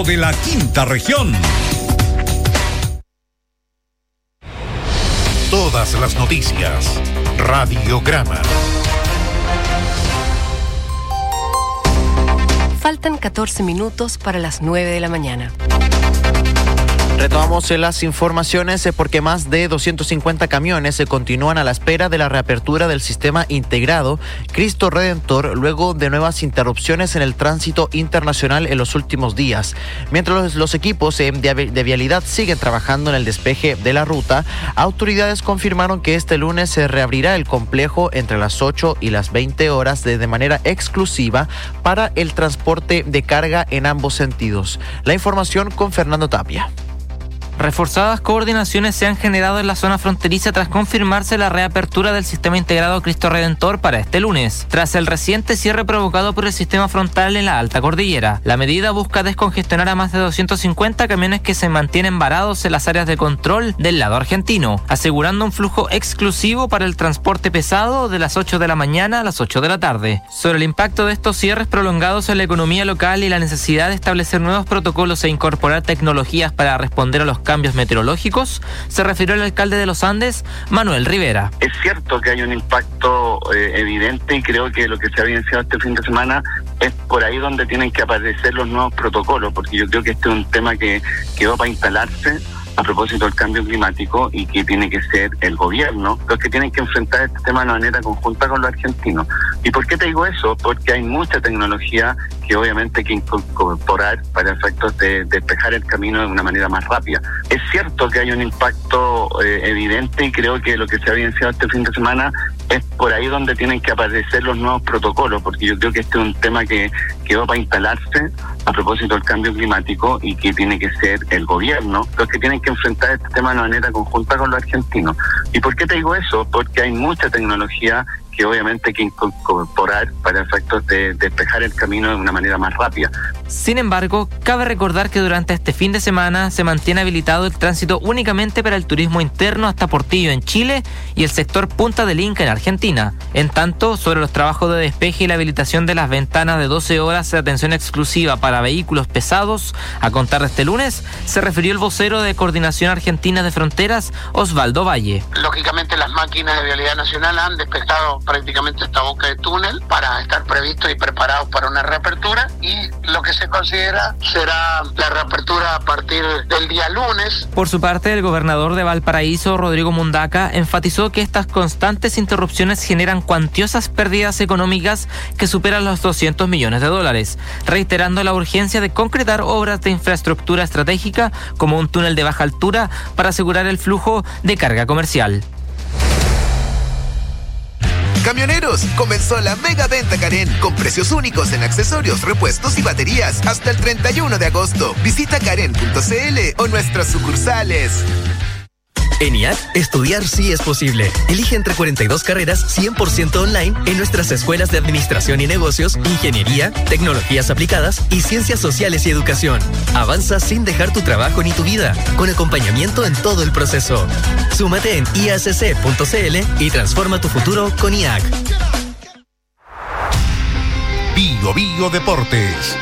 de la quinta región. Todas las noticias. Radiograma. Faltan 14 minutos para las 9 de la mañana. Retomamos las informaciones porque más de 250 camiones se continúan a la espera de la reapertura del sistema integrado Cristo Redentor luego de nuevas interrupciones en el tránsito internacional en los últimos días. Mientras los equipos de vialidad siguen trabajando en el despeje de la ruta, autoridades confirmaron que este lunes se reabrirá el complejo entre las 8 y las 20 horas de manera exclusiva para el transporte de carga en ambos sentidos. La información con Fernando Tapia. Reforzadas coordinaciones se han generado en la zona fronteriza tras confirmarse la reapertura del sistema integrado Cristo Redentor para este lunes, tras el reciente cierre provocado por el sistema frontal en la alta cordillera. La medida busca descongestionar a más de 250 camiones que se mantienen varados en las áreas de control del lado argentino, asegurando un flujo exclusivo para el transporte pesado de las 8 de la mañana a las 8 de la tarde. Sobre el impacto de estos cierres prolongados en la economía local y la necesidad de establecer nuevos protocolos e incorporar tecnologías para responder a los cambios meteorológicos, se refirió el alcalde de Los Andes, Manuel Rivera. Es cierto que hay un impacto evidente y creo que lo que se ha evidenciado este fin de semana es por ahí donde tienen que aparecer los nuevos protocolos, porque yo creo que este es un tema que quedó para instalarse a propósito del cambio climático y que tiene que ser el gobierno los que tienen que enfrentar este tema de manera conjunta con los argentinos. ¿Y por qué te digo eso? Porque hay mucha tecnología que obviamente hay que incorporar para efectos de despejar el camino de una manera más rápida. Es cierto que hay un impacto evidente y creo que lo que se ha evidenciado este fin de semana es por ahí donde tienen que aparecer los nuevos protocolos, porque yo creo que este es un tema que quedó para instalarse a propósito del cambio climático y que tiene que ser el gobierno los que tienen que enfrentar este tema de manera conjunta con los argentinos. ¿Y por qué te digo eso? Porque hay mucha tecnología que obviamente hay que incorporar para efectos de despejar el camino de una manera más rápida. Sin embargo, cabe recordar que durante este fin de semana se mantiene habilitado el tránsito únicamente para el turismo interno hasta Portillo en Chile y el sector Punta del Inca en Argentina. En tanto, sobre los trabajos de despeje y la habilitación de las ventanas de 12 horas de atención exclusiva para vehículos pesados, a contar de este lunes, se refirió el vocero de Coordinación Argentina de Fronteras, Osvaldo Valle. Lógicamente las máquinas de Vialidad Nacional han despejado prácticamente esta boca de túnel para estar previstos y preparados para una reapertura, y lo que se considera será la reapertura a partir del día lunes. Por su parte, el gobernador de Valparaíso, Rodrigo Mundaca, enfatizó que estas constantes interrupciones generan cuantiosas pérdidas económicas que superan los $200 millones, reiterando la urgencia de concretar obras de infraestructura estratégica como un túnel de baja altura para asegurar el flujo de carga comercial. Camioneros, comenzó la mega venta Karen con precios únicos en accesorios, repuestos y baterías hasta el 31 de agosto. Visita karen.cl o nuestras sucursales. En IAC, estudiar sí es posible. Elige entre 42 carreras 100% online en nuestras escuelas de Administración y Negocios, Ingeniería, Tecnologías Aplicadas y Ciencias Sociales y Educación. Avanza sin dejar tu trabajo ni tu vida, con acompañamiento en todo el proceso. Súmate en iacc.cl y transforma tu futuro con IAC. Bio Bio Deportes.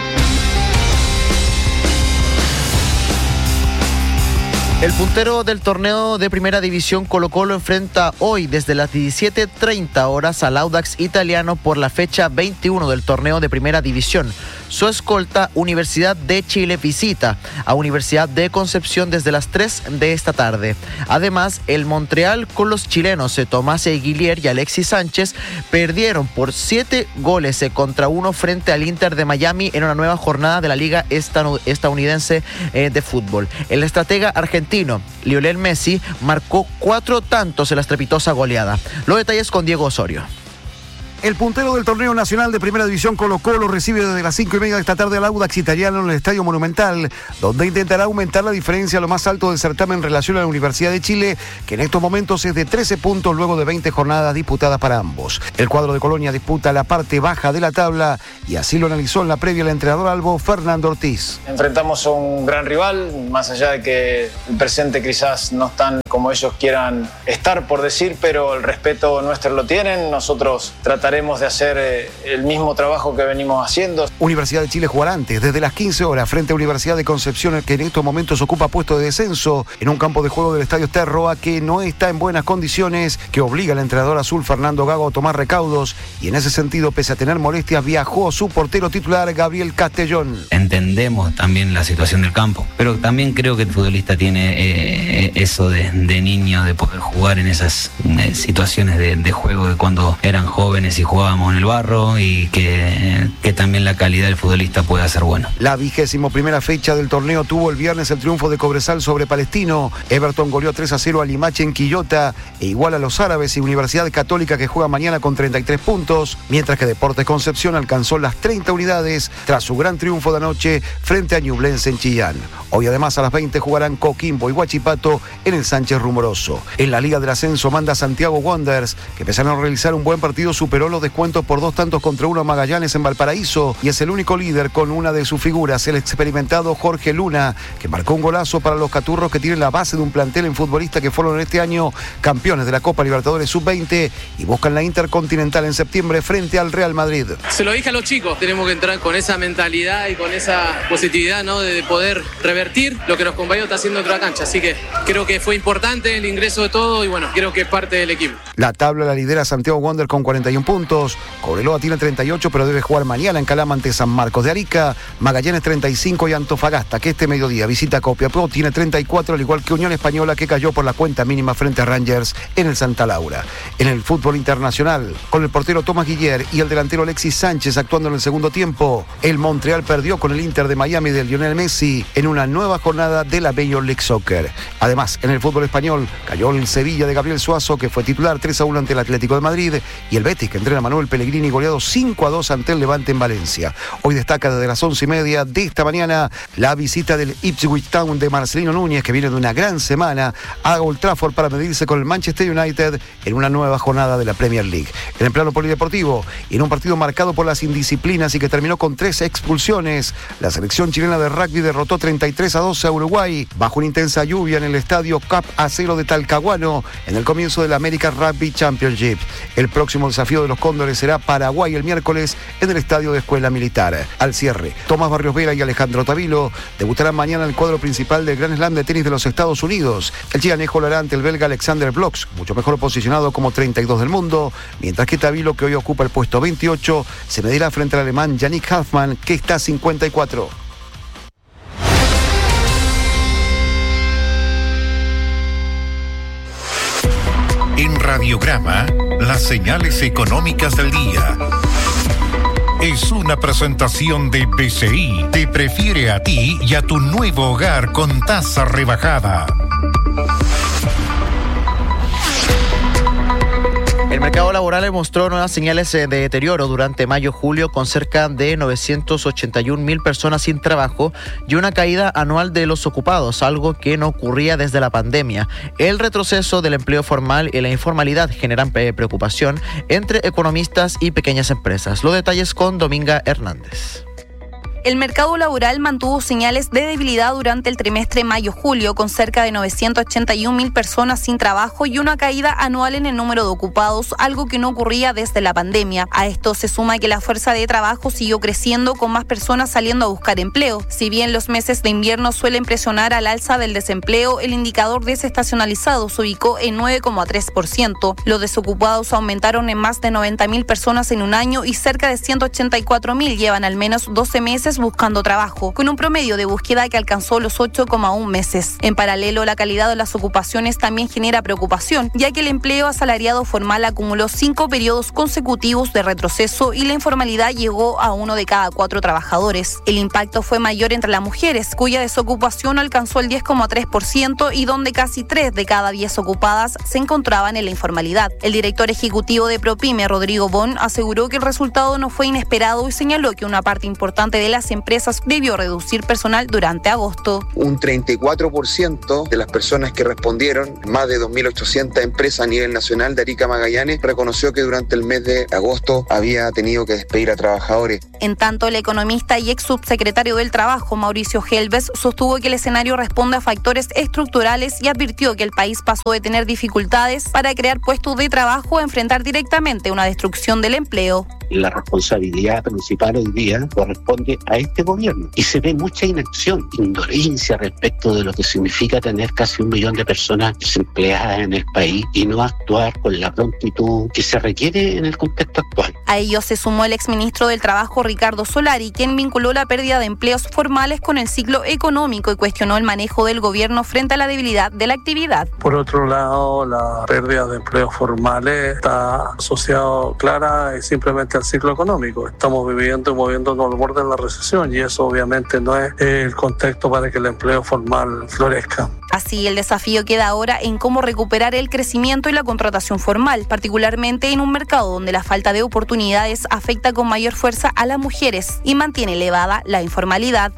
El puntero del torneo de Primera División Colo-Colo enfrenta hoy desde las 17:30 horas al Audax Italiano por la fecha 21 del torneo de Primera División. Su escolta, Universidad de Chile, visita a Universidad de Concepción desde las 3 de esta tarde. Además, el Montreal con los chilenos Tomás Eguilier y Alexis Sánchez perdieron por 7 goles contra 1 frente al Inter de Miami en una nueva jornada de la Liga Estadounidense de Fútbol. El estratega argentino Lionel Messi marcó 4 tantos en la estrepitosa goleada. Los detalles con Diego Osorio. El puntero del torneo nacional de Primera División Colo-Colo recibe desde las 5:30 de esta tarde al Audax Italiano en el Estadio Monumental, donde intentará aumentar la diferencia a lo más alto del certamen en relación a la Universidad de Chile, que en estos momentos es de 13 puntos luego de 20 jornadas disputadas para ambos. El cuadro de Colonia disputa la parte baja de la tabla y así lo analizó en la previa el entrenador albo Fernando Ortiz. Enfrentamos a un gran rival, más allá de que el presente quizás no están como ellos quieran estar, por decir, pero el respeto nuestro lo tienen. Nosotros trataremos trataremos de hacer el mismo trabajo que venimos haciendo. Universidad de Chile jugará antes, desde las 15 horas, frente a Universidad de Concepción, que en estos momentos ocupa puesto de descenso, en un campo de juego del Estadio Terroa que no está en buenas condiciones, que obliga al entrenador azul Fernando Gago a tomar recaudos, y en ese sentido, pese a tener molestias, viajó su portero titular Gabriel Castellón. Entendemos también la situación del campo, pero también creo que el futbolista tiene eso de niño, de poder jugar en esas situaciones de juego de cuando eran jóvenes y jugábamos en el barro, y que también la calidad del futbolista pueda ser buena. La 21ª fecha del torneo tuvo el viernes el triunfo de Cobresal sobre Palestino. Everton goleó 3-0 a Limache en Quillota, e igual a los árabes, y Universidad Católica, que juega mañana con 33 puntos, mientras que Deportes Concepción alcanzó las 30 unidades tras su gran triunfo de anoche frente a Ñublense en Chillán. Hoy además a las 20 jugarán Coquimbo y Huachipato en el Sánchez Rumoroso. En la Liga del Ascenso manda Santiago Wanderers, que pese a realizar un buen partido, superó los descuentos por 2-1 a Magallanes en Valparaíso, y es el único líder con una de sus figuras, el experimentado Jorge Luna, que marcó un golazo para los caturros, que tienen la base de un plantel en futbolistas que fueron este año campeones de la Copa Libertadores Sub-20 y buscan la Intercontinental en septiembre frente al Real Madrid. Se lo dije a los chicos, tenemos que entrar con esa mentalidad y con esa positividad, ¿no?, de poder revertir lo que los compañeros están haciendo dentro de la cancha, así que creo que fue importante el ingreso de todo, y bueno, creo que es parte del equipo. La tabla la lidera Santiago Wanderers con 41 puntos, Cobreloa tiene 38, pero debe jugar mañana en Calama ante San Marcos de Arica, Magallanes 35 y Antofagasta, que este mediodía visita Copiapó, tiene 34, al igual que Unión Española, que cayó por la cuenta mínima frente a Rangers en el Santa Laura. En el fútbol internacional, con el portero Tomás Guiller y el delantero Alexis Sánchez actuando en el segundo tiempo, el Montreal perdió con el Inter de Miami de Lionel Messi en una nueva jornada de la Major League Soccer. Además, en el fútbol español, cayó el Sevilla de Gabriel Suazo, que fue titular 3-1 ante el Atlético de Madrid, y el Betis, que entrena a Manuel Pellegrini, goleado 5-2 ante el Levante en Valencia. Hoy destaca desde las 11:30 de esta mañana la visita del Ipswich Town de Marcelino Núñez, que viene de una gran semana a Old Trafford para medirse con el Manchester United en una nueva jornada de la Premier League. En el plano polideportivo, y en un partido marcado por las indisciplinas y que terminó con 3 expulsiones, la selección chilena de rugby derrotó 33-12 a Uruguay bajo una intensa lluvia en el estadio Cap Acero de Talcahuano en el comienzo de la American Rugby Championship. El próximo desafío de los Cóndores será Paraguay el miércoles en el estadio de Escuela Militar. Al cierre, Tomás Barrios Vera y Alejandro Tavilo debutarán mañana en el cuadro principal del Grand Slam de tenis de los Estados Unidos. El chilanejo lo hará ante el belga Alexander Blocks, mucho mejor posicionado como 32 del mundo, mientras que Tavilo, que hoy ocupa el puesto 28, se medirá frente al alemán Yannick Hoffmann, que está a 54. En Radiograma, las señales económicas del día. Es una presentación de BCI. Te prefiere a ti y a tu nuevo hogar con tasa rebajada. El mercado laboral mostró nuevas señales de deterioro durante mayo-julio, con cerca de 981.000 personas sin trabajo y una caída anual de los ocupados, algo que no ocurría desde la pandemia. El retroceso del empleo formal y la informalidad generan preocupación entre economistas y pequeñas empresas. Los detalles con Dominga Hernández. El mercado laboral mantuvo señales de debilidad durante el trimestre mayo-julio, con cerca de 981.000 personas sin trabajo y una caída anual en el número de ocupados, algo que no ocurría desde la pandemia. A esto se suma que la fuerza de trabajo siguió creciendo, con más personas saliendo a buscar empleo. Si bien los meses de invierno suelen presionar al alza del desempleo, el indicador desestacionalizado se ubicó en 9,3%. Los desocupados aumentaron en más de 90.000 personas en un año y cerca de 184.000 llevan al menos 12 meses buscando trabajo, con un promedio de búsqueda que alcanzó los 8,1 meses. En paralelo, la calidad de las ocupaciones también genera preocupación, ya que el empleo asalariado formal acumuló 5 periodos consecutivos de retroceso y la informalidad llegó a 1 de cada 4 trabajadores. El impacto fue mayor entre las mujeres, cuya desocupación alcanzó el 10,3% y donde casi 3 de cada 10 ocupadas se encontraban en la informalidad. El director ejecutivo de Propyme, Rodrigo Bon, aseguró que el resultado no fue inesperado y señaló que una parte importante de la las empresas debió reducir personal durante agosto. Un 34% de las personas que respondieron, más de 2.800 empresas a nivel nacional de Arica Magallanes, reconoció que durante el mes de agosto había tenido que despedir a trabajadores. En tanto, el economista y ex subsecretario del Trabajo, Mauricio Helves, sostuvo que el escenario responde a factores estructurales y advirtió que el país pasó de tener dificultades para crear puestos de trabajo a enfrentar directamente una destrucción del empleo. La responsabilidad principal hoy día corresponde a este gobierno y se ve mucha inacción, indolencia respecto de lo que significa tener casi 1 millón de personas desempleadas en el país y no actuar con la prontitud que se requiere en el contexto actual. A ello se sumó el exministro del Trabajo, Ricardo Solari, quien vinculó la pérdida de empleos formales con el ciclo económico y cuestionó el manejo del gobierno frente a la debilidad de la actividad. Por otro lado, la pérdida de empleos formales está asociado clara y simplemente al ciclo económico. Estamos viviendo y moviéndonos al borde de la recesión y eso obviamente no es el contexto para que el empleo formal florezca. Así, el desafío queda ahora en cómo recuperar el crecimiento y la contratación formal, particularmente en un mercado donde la falta de oportunidades afecta con mayor fuerza a las mujeres y mantiene elevada la informalidad.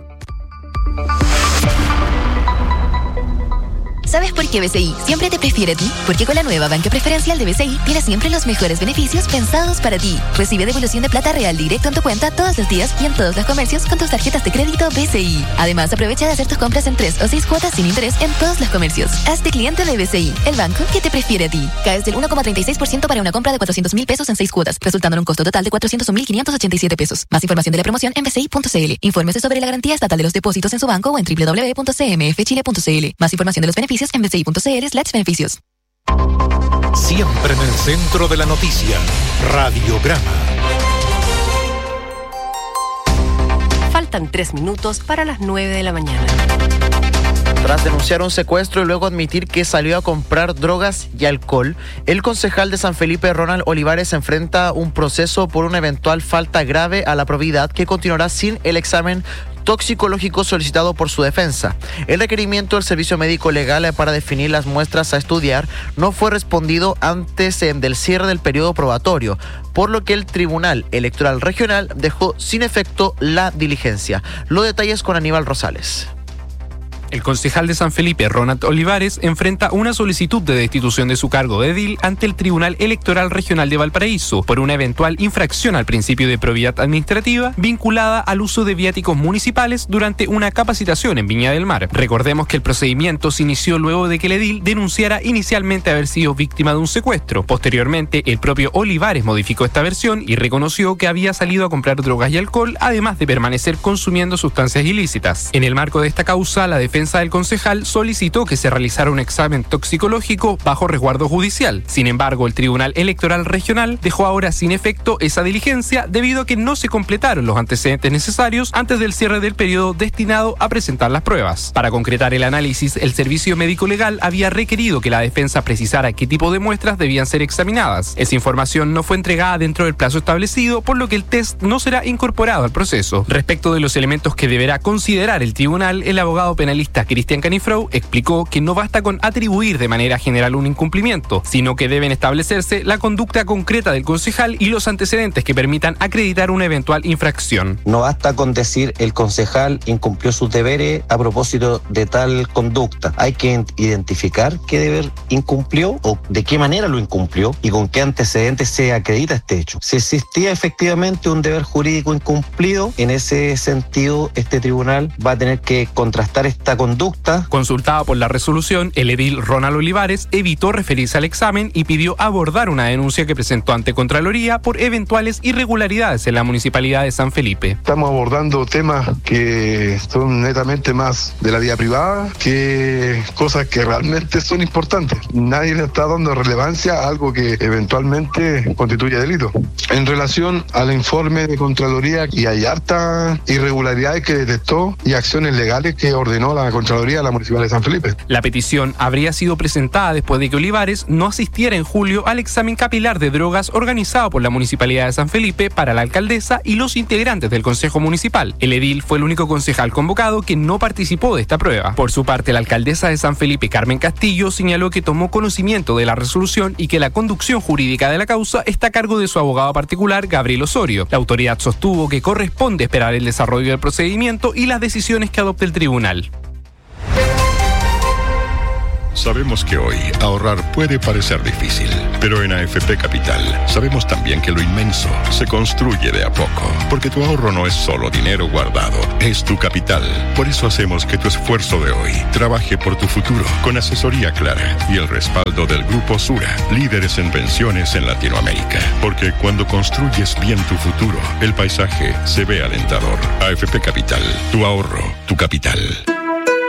¿Sabes por qué BCI siempre te prefiere a ti? Porque con la nueva banca preferencial de BCI tienes siempre los mejores beneficios pensados para ti. Recibe devolución de plata real directo en tu cuenta todos los días y en todos los comercios con tus tarjetas de crédito BCI. Además, aprovecha de hacer tus compras en 3 o 6 cuotas sin interés en todos los comercios. Hazte cliente de BCI, el banco que te prefiere a ti. Caes del 1,36% para una compra de 400.000 pesos en 6 cuotas, resultando en un costo total de 401.587 pesos. Más información de la promoción en bci.cl. Infórmese sobre la garantía estatal de los depósitos en su banco o en www.cmfchile.cl. Más información de los beneficios en bci.cl/beneficios. Siempre en el centro de la noticia. Radiograma. Faltan 3 minutos para las 9 de la mañana. Tras denunciar un secuestro y luego admitir que salió a comprar drogas y alcohol, el concejal de San Felipe, Ronald Olivares, enfrenta un proceso por una eventual falta grave a la probidad que continuará sin el examen toxicológico solicitado por su defensa. El requerimiento del Servicio Médico Legal para definir las muestras a estudiar no fue respondido antes del cierre del periodo probatorio, por lo que el Tribunal Electoral Regional dejó sin efecto la diligencia. Los detalles con Aníbal Rosales. El concejal de San Felipe, Ronald Olivares, enfrenta una solicitud de destitución de su cargo de edil ante el Tribunal Electoral Regional de Valparaíso por una eventual infracción al principio de probidad administrativa vinculada al uso de viáticos municipales durante una capacitación en Viña del Mar. Recordemos que el procedimiento se inició luego de que el edil denunciara inicialmente haber sido víctima de un secuestro. Posteriormente, el propio Olivares modificó esta versión y reconoció que había salido a comprar drogas y alcohol, además de permanecer consumiendo sustancias ilícitas. En el marco de esta causa, la defensa del concejal solicitó que se realizara un examen toxicológico bajo resguardo judicial. Sin embargo, el Tribunal Electoral Regional dejó ahora sin efecto esa diligencia debido a que no se completaron los antecedentes necesarios antes del cierre del periodo destinado a presentar las pruebas. Para concretar el análisis, el Servicio Médico Legal había requerido que la defensa precisara qué tipo de muestras debían ser examinadas. Esa información no fue entregada dentro del plazo establecido, por lo que el test no será incorporado al proceso. Respecto de los elementos que deberá considerar el tribunal, el abogado penalista Cristian Canifrou explicó que no basta con atribuir de manera general un incumplimiento, sino que deben establecerse la conducta concreta del concejal y los antecedentes que permitan acreditar una eventual infracción. No basta con decir el concejal incumplió sus deberes a propósito de tal conducta. Hay que identificar qué deber incumplió o de qué manera lo incumplió y con qué antecedentes se acredita este hecho. Si existía efectivamente un deber jurídico incumplido, en ese sentido este tribunal va a tener que contrastar esta conducta. Consultado por la resolución, el edil Ronald Olivares evitó referirse al examen y pidió abordar una denuncia que presentó ante Contraloría por eventuales irregularidades en la Municipalidad de San Felipe. Estamos abordando temas que son netamente más de la vida privada que cosas que realmente son importantes. Nadie le está dando relevancia a algo que eventualmente constituye delito. En relación al informe de Contraloría, y hay hartas irregularidades que detectó y acciones legales que ordenó la la Contraloría de la Municipal de San Felipe. La petición habría sido presentada después de que Olivares no asistiera en julio al examen capilar de drogas organizado por la Municipalidad de San Felipe para la alcaldesa y los integrantes del Consejo Municipal. El edil fue el único concejal convocado que no participó de esta prueba. Por su parte, la alcaldesa de San Felipe, Carmen Castillo, señaló que tomó conocimiento de la resolución y que la conducción jurídica de la causa está a cargo de su abogado particular, Gabriel Osorio. La autoridad sostuvo que corresponde esperar el desarrollo del procedimiento y las decisiones que adopte el tribunal. Sabemos que hoy ahorrar puede parecer difícil, pero en AFP Capital sabemos también que lo inmenso se construye de a poco, porque tu ahorro no es solo dinero guardado, es tu capital. Por eso hacemos que tu esfuerzo de hoy trabaje por tu futuro, con asesoría clara y el respaldo del Grupo Sura, líderes en pensiones en Latinoamérica. Porque cuando construyes bien tu futuro, el paisaje se ve alentador. AFP Capital, tu ahorro, tu capital.